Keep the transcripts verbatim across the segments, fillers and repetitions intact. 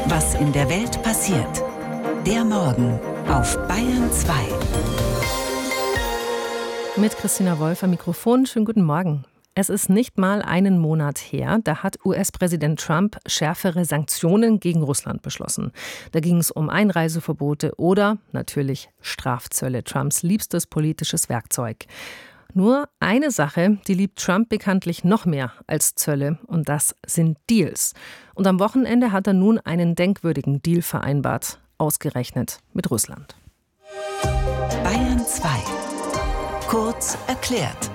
Was in der Welt passiert. Der Morgen auf Bayern zwei. Mit Christina Wolf am Mikrofon. Schönen guten Morgen. Es ist nicht mal einen Monat her, da hat U S-Präsident Trump schärfere Sanktionen gegen Russland beschlossen. Da ging es um Einreiseverbote oder natürlich Strafzölle, Trumps liebstes politisches Werkzeug. Nur eine Sache, die liebt Trump bekanntlich noch mehr als Zölle, und das sind Deals. Und am Wochenende hat er nun einen denkwürdigen Deal vereinbart, ausgerechnet mit Russland. Bayern zwei. Kurz erklärt.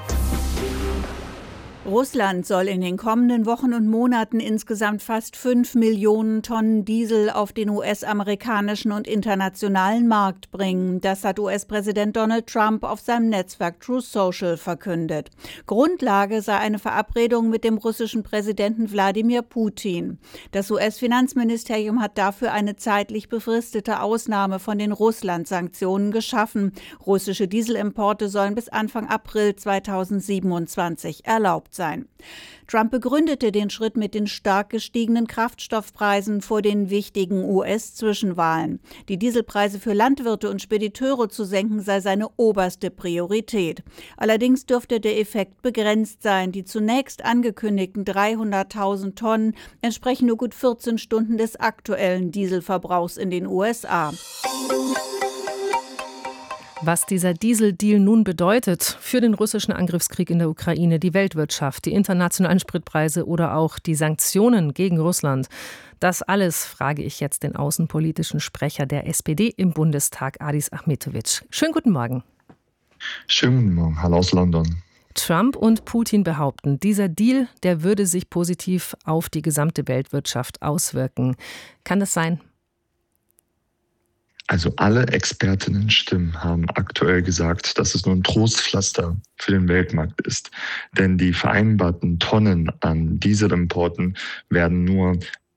Russland soll in den kommenden Wochen und Monaten insgesamt fast fünf Millionen Tonnen Diesel auf den U S-amerikanischen und internationalen Markt bringen. Das hat U S-Präsident Donald Trump auf seinem Netzwerk Truth Social verkündet. Grundlage sei eine Verabredung mit dem russischen Präsidenten Wladimir Putin. Das U S-Finanzministerium hat dafür eine zeitlich befristete Ausnahme von den Russland-Sanktionen geschaffen. Russische Dieselimporte sollen bis Anfang April zweitausendsiebenundzwanzig erlaubt sein. Trump begründete den Schritt mit den stark gestiegenen Kraftstoffpreisen vor den wichtigen U S-Zwischenwahlen. Die Dieselpreise für Landwirte und Spediteure zu senken sei seine oberste Priorität. Allerdings dürfte der Effekt begrenzt sein. Die zunächst angekündigten dreihunderttausend Tonnen entsprechen nur gut vierzehn Stunden des aktuellen Dieselverbrauchs in den U S A. Was dieser Dieseldeal nun bedeutet für den russischen Angriffskrieg in der Ukraine, die Weltwirtschaft, die internationalen Spritpreise oder auch die Sanktionen gegen Russland, das alles frage ich jetzt den außenpolitischen Sprecher der S P D im Bundestag, Adis Ahmetovic. Schönen guten Morgen. Schönen guten Morgen, hallo aus London. Trump und Putin behaupten, dieser Deal, der würde sich positiv auf die gesamte Weltwirtschaft auswirken. Kann das sein? Also alle Expertinnenstimmen haben aktuell gesagt, dass es nur ein Trostpflaster für den Weltmarkt ist. Denn die vereinbarten Tonnen an Dieselimporten werden nur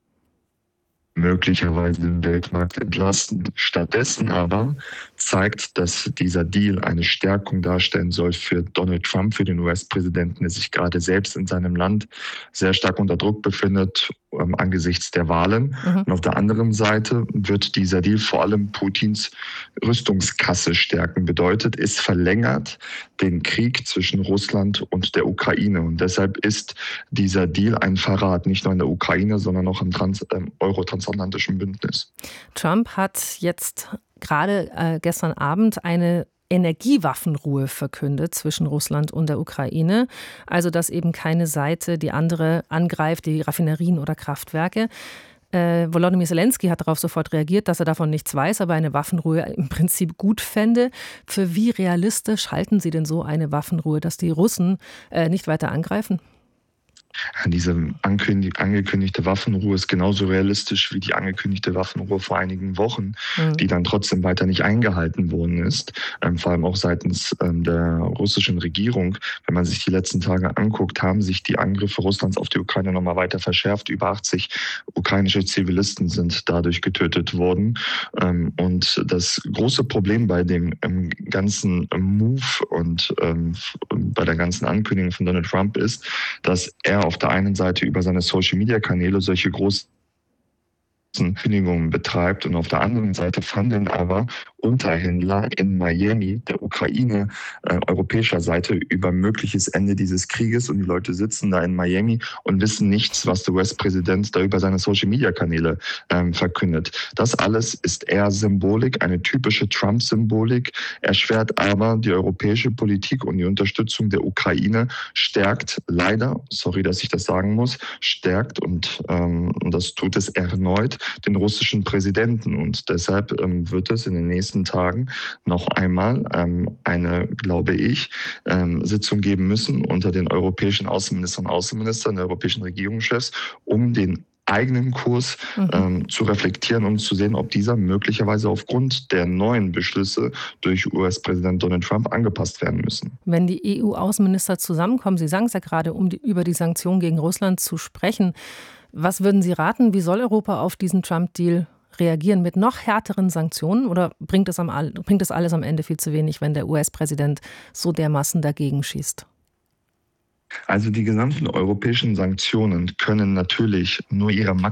möglicherweise den Weltmarkt entlasten. Stattdessen aber zeigt, dass dieser Deal eine Stärkung darstellen soll für Donald Trump, für den U S-Präsidenten, der sich gerade selbst in seinem Land sehr stark unter Druck befindet ähm, angesichts der Wahlen. Mhm. Und auf der anderen Seite wird dieser Deal vor allem Putins Rüstungskasse stärken. Bedeutet, es verlängert den Krieg zwischen Russland und der Ukraine. Und deshalb ist dieser Deal ein Verrat, nicht nur in der Ukraine, sondern auch im Trans- ähm, Euro-transatlantischen Bündnis. Trump hat jetzt gerade äh, gestern Abend eine Energiewaffenruhe verkündet zwischen Russland und der Ukraine. Also, dass eben keine Seite die andere angreift, die Raffinerien oder Kraftwerke. Äh, Volodymyr Zelensky hat darauf sofort reagiert, dass er davon nichts weiß, aber eine Waffenruhe im Prinzip gut fände. Für wie realistisch halten Sie denn so eine Waffenruhe, dass die Russen äh, nicht weiter angreifen? Diese angekündigte Waffenruhe ist genauso realistisch wie die angekündigte Waffenruhe vor einigen Wochen, mhm. die dann trotzdem weiter nicht eingehalten worden ist. Ähm, vor allem auch seitens ähm, der russischen Regierung. Wenn man sich die letzten Tage anguckt, haben sich die Angriffe Russlands auf die Ukraine nochmal weiter verschärft. Über achtzig ukrainische Zivilisten sind dadurch getötet worden. Ähm, und das große Problem bei dem ähm, ganzen Move und ähm, bei der ganzen Ankündigung von Donald Trump ist, dass er auf der einen Seite über seine Social-Media-Kanäle solche großen Kündigungen betreibt und auf der anderen Seite fanden aber Unterhändler in Miami der Ukraine äh, europäischer Seite über mögliches Ende dieses Krieges, und die Leute sitzen da in Miami und wissen nichts, was der U S-Präsident da über seine Social-Media-Kanäle ähm, verkündet. Das alles ist eher Symbolik, eine typische Trump-Symbolik, erschwert aber die europäische Politik, und die Unterstützung der Ukraine stärkt leider, sorry, dass ich das sagen muss, stärkt und, ähm, und das tut es erneut, den russischen Präsidenten. Und deshalb ähm, wird es in den nächsten Tagen noch einmal ähm, eine, glaube ich, ähm, Sitzung geben müssen unter den europäischen Außenministern und Außenministern, der europäischen Regierungschefs, um den eigenen Kurs mhm. ähm, zu reflektieren, um zu sehen, ob dieser möglicherweise aufgrund der neuen Beschlüsse durch U S-Präsident Donald Trump angepasst werden müssen. Wenn die E U-Außenminister zusammenkommen, Sie sagen es ja gerade, um die, über die Sanktionen gegen Russland zu sprechen, was würden Sie raten, wie soll Europa auf diesen Trump-Deal reagieren? Mit noch härteren Sanktionen, oder bringt es, am, bringt es alles am Ende viel zu wenig, wenn der U S-Präsident so dermaßen dagegen schießt? Also die gesamten europäischen Sanktionen können natürlich nur ihre